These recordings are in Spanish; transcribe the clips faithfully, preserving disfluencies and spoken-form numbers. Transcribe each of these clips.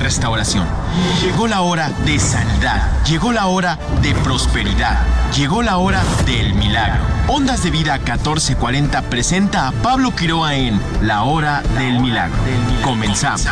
restauración. Llegó la hora de sanidad. Llegó la hora de prosperidad. Llegó la hora del milagro. Ondas de Vida catorce cuarenta presenta a Pablo Quiroa en La Hora del Milagro. Comenzamos.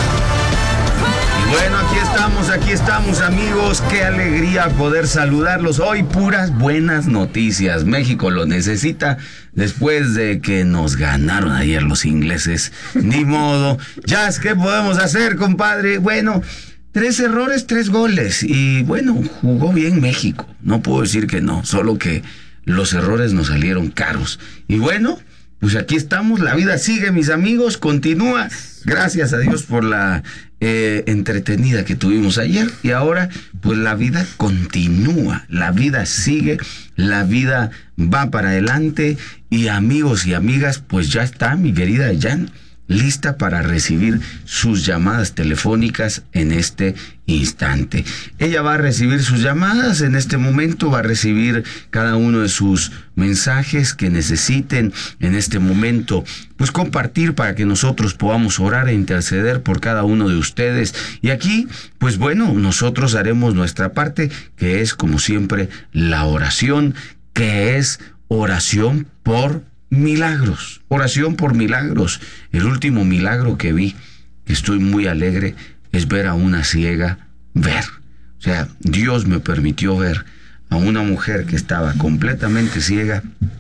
Bueno, aquí estamos, aquí estamos, amigos. Qué alegría poder saludarlos. Hoy puras buenas noticias. México lo necesita después de que nos ganaron ayer los ingleses. Ni modo. Jazz, ¿qué podemos hacer, compadre? Bueno, tres errores, tres goles. Y bueno, jugó bien México. No puedo decir que no, solo que los errores nos salieron caros. Y bueno, pues aquí estamos. La vida sigue, mis amigos. Continúa. Gracias a Dios por la eh, entretenida que tuvimos ayer. Y ahora, pues la vida continúa. La vida sigue. La vida va para adelante. Y amigos y amigas, pues ya está mi querida Jan lista para recibir sus llamadas telefónicas en este instante. Ella va a recibir sus llamadas en este momento, va a recibir cada uno de sus mensajes que necesiten en este momento, pues compartir para que nosotros podamos orar e interceder por cada uno de ustedes. Y aquí, pues bueno, nosotros haremos nuestra parte, que es como siempre la oración, que es oración por milagros, oración por milagros. El último milagro que vi, que estoy muy alegre, es ver a una ciega ver. O sea, Dios me permitió ver a una mujer que estaba completamente ciega,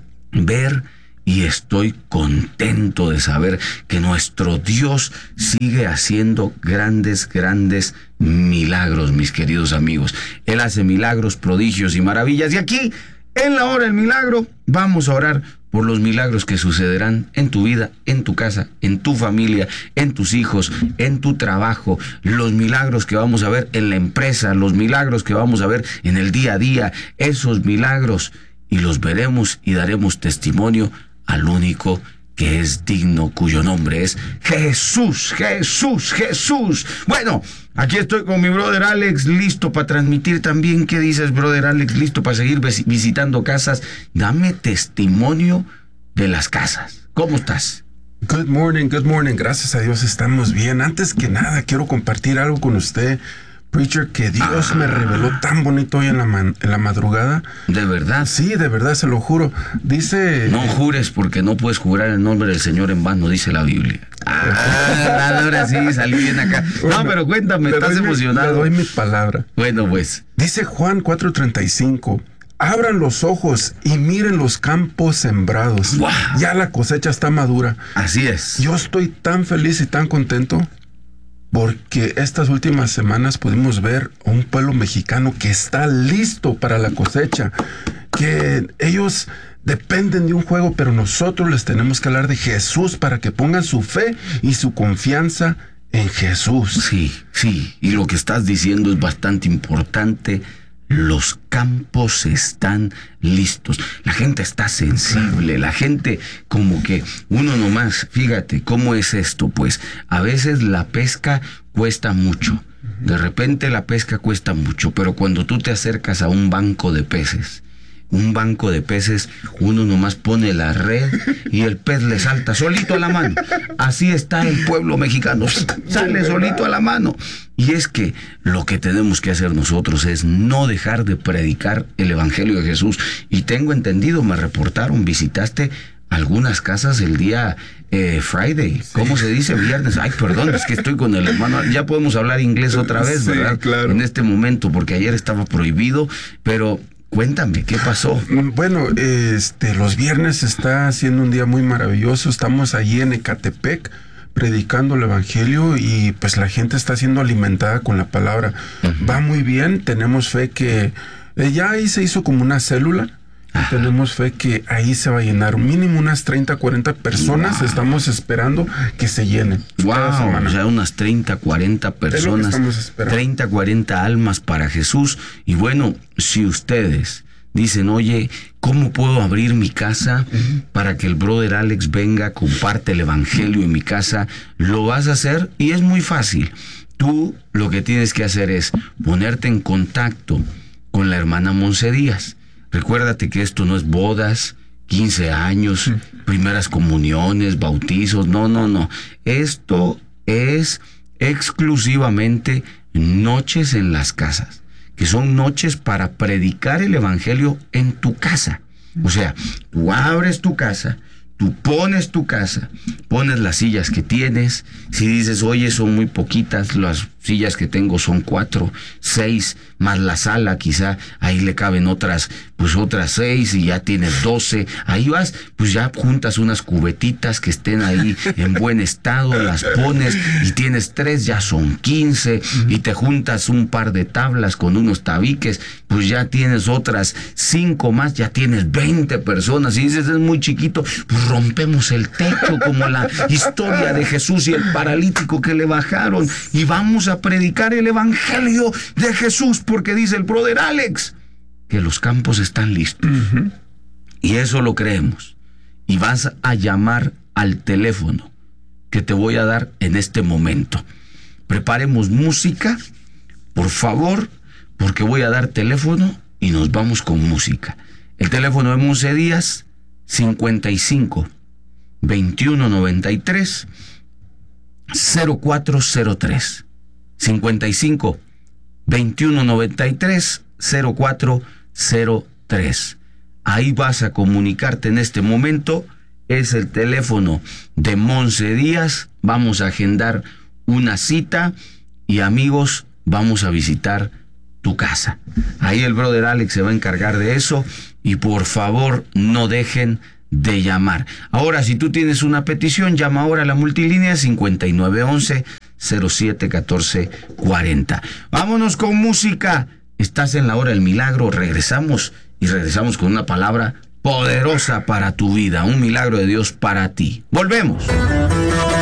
ver, y estoy contento de saber que nuestro Dios sigue haciendo grandes, grandes milagros, mis queridos amigos. Él hace milagros, prodigios y maravillas. Y aquí, en la hora del milagro, vamos a orar por los milagros que sucederán en tu vida, en tu casa, en tu familia, en tus hijos, en tu trabajo, los milagros que vamos a ver en la empresa, los milagros que vamos a ver en el día a día, esos milagros, y los veremos y daremos testimonio al único que es digno, cuyo nombre es Jesús, Jesús, Jesús. Bueno, aquí estoy con mi brother Alex, listo para transmitir también. ¿Qué dices, brother Alex? Listo para seguir visitando casas. Dame testimonio de las casas. ¿Cómo estás? Good morning, good morning. Gracias a Dios estamos bien. Antes que nada, quiero compartir algo con usted, Preacher, que Dios ah. me reveló tan bonito hoy en la, man, en la madrugada. ¿De verdad? Sí, de verdad, se lo juro. Dice... No jures, porque no puedes jurar el nombre del Señor en vano, dice la Biblia. Ah, ahora sí, salí bien acá. Bueno, no, pero cuéntame, ¿estás emocionado? Le doy mi palabra. Bueno, pues. Dice Juan cuatro treinta y cinco... Abran los ojos y miren los campos sembrados. Wow. Ya la cosecha está madura. Así es. Yo estoy tan feliz y tan contento porque estas últimas semanas pudimos ver a un pueblo mexicano que está listo para la cosecha, que ellos dependen de un juego, pero nosotros les tenemos que hablar de Jesús para que pongan su fe y su confianza en Jesús. Sí, sí, y lo que estás diciendo es bastante importante. Los campos están listos. La gente está sensible. La gente como que uno nomás, fíjate, ¿cómo es esto? Pues a veces la pesca cuesta mucho. De repente la pesca cuesta mucho, pero cuando tú te acercas a un banco de peces, un banco de peces, uno nomás pone la red y el pez le salta solito a la mano. Así está el pueblo mexicano, sale solito a la mano. Y es que lo que tenemos que hacer nosotros es no dejar de predicar el Evangelio de Jesús. Y tengo entendido, me reportaron, visitaste algunas casas el día eh, Friday, ¿cómo sí. se dice? Viernes. Ay, perdón, es que estoy con el hermano. Ya podemos hablar inglés otra vez, ¿verdad? Sí, claro. En este momento, porque ayer estaba prohibido, pero... Cuéntame, ¿qué pasó? Bueno, este, los viernes está siendo un día muy maravilloso. Estamos allí en Ecatepec predicando el Evangelio y pues la gente está siendo alimentada con la palabra. Uh-huh. Va muy bien, tenemos fe que eh, ya ahí se hizo como una célula. Y tenemos fe que ahí se va a llenar mínimo unas treinta, cuarenta personas. Wow. Estamos esperando que se llenen. Wow, o sea, unas treinta, cuarenta personas, treinta, cuarenta almas para Jesús. Y bueno, si ustedes dicen, oye, ¿cómo puedo abrir mi casa uh-huh. para que el brother Alex venga, comparte el Evangelio en mi casa? Lo vas a hacer y es muy fácil. Tú lo que tienes que hacer es ponerte en contacto con la hermana Monse Díaz. Recuérdate que esto no es bodas, quince años, primeras comuniones, bautizos, no, no, no. Esto es exclusivamente noches en las casas, que son noches para predicar el evangelio en tu casa. O sea, tú abres tu casa, tú pones tu casa, pones las sillas que tienes. Si dices, oye, son muy poquitas, las sillas que tengo son cuatro, seis, más la sala, quizá ahí le caben otras, pues otras seis, y ya tienes doce. Ahí vas, pues ya juntas unas cubetitas que estén ahí en buen estado, las pones, y tienes tres, ya son quince, y te juntas un par de tablas con unos tabiques, pues ya tienes otras cinco más, ya tienes veinte personas. Y dices, es muy chiquito, pues rompemos el techo, como la historia de Jesús y el paralítico que le bajaron, y vamos a predicar el evangelio de Jesús, porque dice el brother Alex que los campos están listos. Uh-huh. Y eso lo creemos. Y vas a llamar al teléfono que te voy a dar en este momento. Preparemos música, por favor, porque voy a dar teléfono y nos vamos con música. El teléfono de Monse Díaz, cincuenta y cinco, veintiuno noventa y tres, cero cuatro cero tres. cincuenta y cinco, veintiuno noventa y tres, cero cuatro cero tres. Ahí vas a comunicarte en este momento. Es el teléfono de Monse Díaz. Vamos a agendar una cita y, amigos, vamos a visitar tu casa. Ahí el brother Alex se va a encargar de eso, y por favor no dejen de llamar. Ahora, si tú tienes una petición, llama ahora a la multilínea cincuenta y nueve once, cero siete catorce cuarenta. Vámonos con música. Estás en la hora del milagro. Regresamos y regresamos con una palabra poderosa para tu vida, un milagro de Dios para ti. Volvemos.